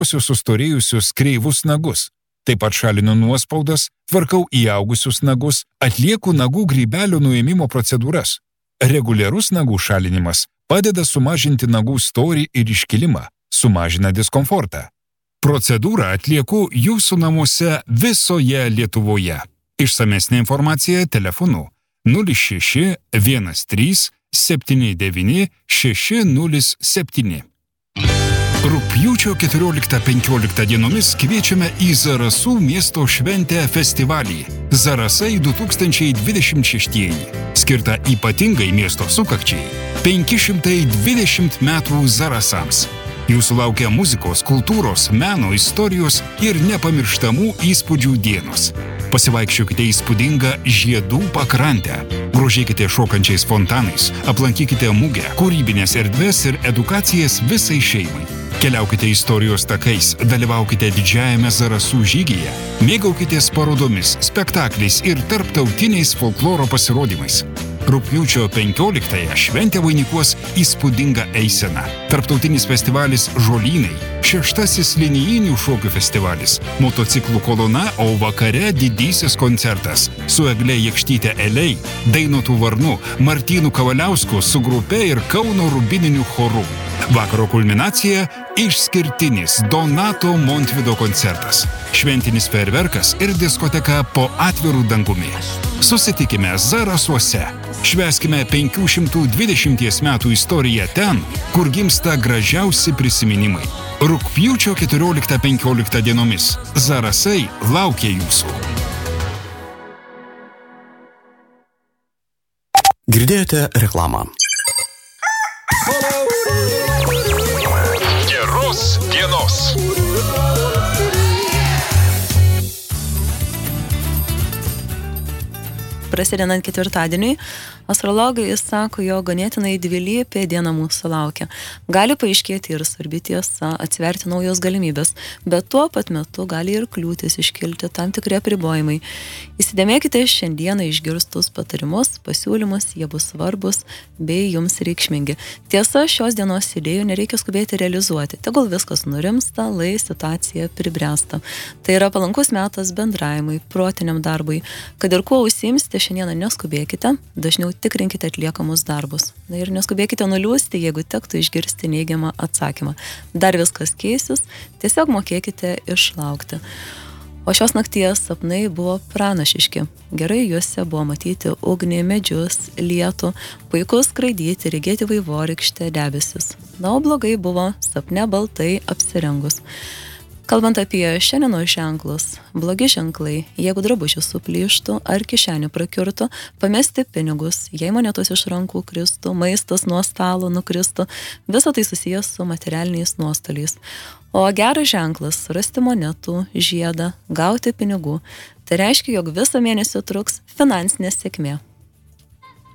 sustorėjusius kreivus nagus. Taip pat šalinu nuospaudas, tvarkau įaugusius nagus, atlieku nagų grybelio nuėmimo procedūras. Reguliarus nagų šalinimas padeda sumažinti nagų storį ir iškilimą, sumažina diskomfortą. Procedūrą atlieku jūsų namuose visoje Lietuvoje. Išsamesnė informacija telefonu 06 13 79 607. Rugpjūčio 14-15 dienomis kviečiame į Zarasų miesto šventę festivalį Zarasai 2026, skirtą ypatingai miesto sukakčiai 520 metų Zarasams. Jūsų laukia muzikos, kultūros, meno, istorijos ir nepamirštamų įspūdžių dienos. Pasivaikščiokite įspūdingą žiedų pakrantę, grožėkite šokančiais fontanais, aplankykite mugę, kūrybinės erdves ir edukacijas visai šeimai. Keliaukite istorijos takais, dalyvaukite didžiajame Zarasų žygyje, mėgaukitės parodomis, spektakliais ir tarptautiniais folkloro pasirodymais. Rugpjūčio 15-ąją šventę vainikuos įspūdinga eisena. Tarptautinis festivalis Žolynai, 6. linijinių šokių festivalis, motociklų kolona, o vakare didysis koncertas su Egle Jakštyte Eliai, Dainotu Varnu, Martynu Kavaliausku su grupe ir Kauno rubininiu choru. Vakaro kulminacija – išskirtinis Donato Montvydo koncertas, šventinis fejerverkas ir diskoteka po atvirų dangumi. Susitikime Zarasuose. Švęskime 520 metų istoriją ten, kur gimsta gražiausi prisiminimai. Rugpjūčio 14-15 dienomis Zarasai laukia jūsų. Girdėjote reklamą. Geros dienos. Prasidedant ketvirtadieniui, astrologai sako, jo ganėtinai dvilypė diena mūsų laukia. Gali paaiškėti ir svarbi tiesa, atsiverti naujos galimybės, bet tuo pat metu gali ir kliūtis iškilti tam tikri apribojimai. Įsidėmėkite šiandieną išgirstus patarimus, pasiūlymus, jie bus svarbus bei jums reikšmingi. Tiesa, šios dienos idėjų nereikia skubėti realizuoti, tegul viskas nurimsta, lai situacija pribręsta. Tai yra palankus metas bendravimui, protiniam darbui. Kad ir kuo užsiimsite, šiandieną neskubėkite, dažniau tikrinkite atliekamus darbus. Na ir neskubėkite nuliūsti, jeigu tektų išgirsti neigiamą atsakymą. Dar viskas keisis, tiesiog mokėkite išlaukti. O šios nakties sapnai buvo pranašiški. Gerai juose buvo matyti ugnį, medžius, lietų, puiku skraidyti, regėti vaivorykštę, debesis. Na, o blogai buvo sapne baltai apsirengus. Kalbant apie šiandienos ženklus, blogi ženklai, jeigu drabužis suplyštų ar kišenė prakiurtų, pamesti pinigus, jei monetos iš rankų kristų, maistas nuo stalo nukristų, visa tai susijęs su materialiniais nuostoliais. O geras ženklas – rasti monetų, žiedą, gauti pinigų. Tai reiškia, jog visą mėnesį truks finansinė sėkmė.